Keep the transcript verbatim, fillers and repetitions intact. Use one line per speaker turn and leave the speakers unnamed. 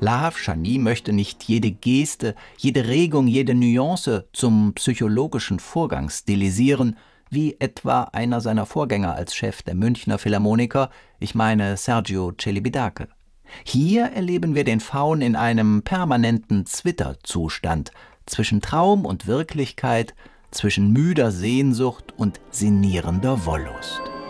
Lahav Shani möchte nicht jede Geste, jede Regung, jede Nuance zum psychologischen Vorgang stilisieren, wie etwa einer seiner Vorgänger als Chef der Münchner Philharmoniker, ich meine Sergiu Celibidache. Hier erleben wir den Faun in einem permanenten Zwitterzustand zwischen Traum und Wirklichkeit, zwischen müder Sehnsucht und sinnierender Wollust.